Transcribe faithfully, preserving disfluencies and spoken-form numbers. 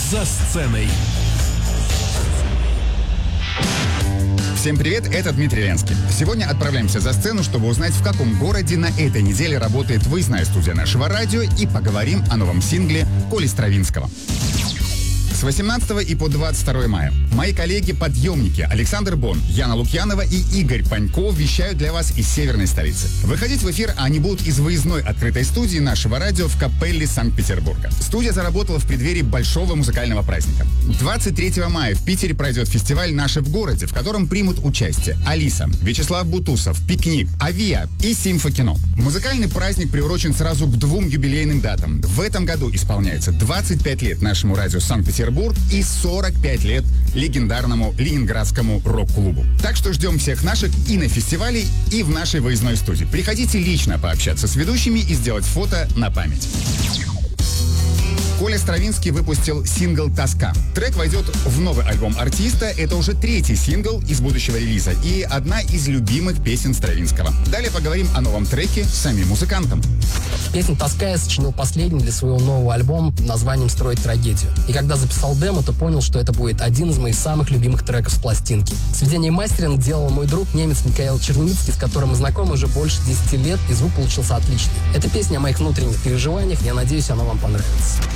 За сценой. Всем привет, это Дмитрий Ленский. Сегодня отправляемся за сцену, чтобы узнать, в каком городе на этой неделе работает выездная студия нашего радио, и поговорим о новом сингле Коли Стравинского. С восемнадцатого и по двадцать второе мая мои коллеги-подъемники Александр Бон, Яна Лукьянова и Игорь Паньков вещают для вас из северной столицы. Выходить в эфир они будут из выездной открытой студии нашего радио в Капелле Санкт-Петербурга. Студия заработала в преддверии большого музыкального праздника. двадцать третьего мая в Питере пройдет фестиваль «Наши в городе», в котором примут участие Алиса, Вячеслав Бутусов, Пикник, Авиа и Симфокино. Музыкальный праздник приурочен сразу к двум юбилейным датам. В этом году исполняется двадцать пять лет нашему радио Санкт-Петербург и сорок пять лет легендарному ленинградскому рок-клубу. Так что ждем всех наших и на фестивале, и в нашей выездной студии. Приходите лично пообщаться с ведущими и сделать фото на память. Коля Стравинский выпустил сингл «Тоска». Трек войдет в новый альбом артиста. Это уже третий сингл из будущего релиза и одна из любимых песен Стравинского. Далее поговорим о новом треке с самим музыкантом. Песню «Тоска» я сочинил последний для своего нового альбома под названием «Строить трагедию». И когда записал демо, то понял, что это будет один из моих самых любимых треков с пластинки. Сведение и мастеринг делал мой друг, немец Михаил Черницкий, с которым мы знакомы уже больше десяти лет, и звук получился отличный. Это песня о моих внутренних переживаниях, я надеюсь, она вам понравится.